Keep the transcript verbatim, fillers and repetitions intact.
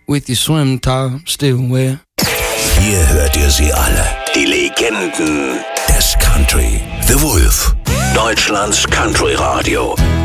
with your swim top still wet. Hier hört ihr sie alle. Die Legenden des Country. The Wolf. Deutschlands Country Radio.